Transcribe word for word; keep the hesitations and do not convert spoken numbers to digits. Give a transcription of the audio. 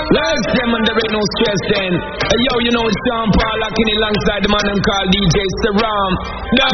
Last them and there ain't no stress then. Hey yo, you know it's Sean Paul locking it alongside the man them called D J Saram. Now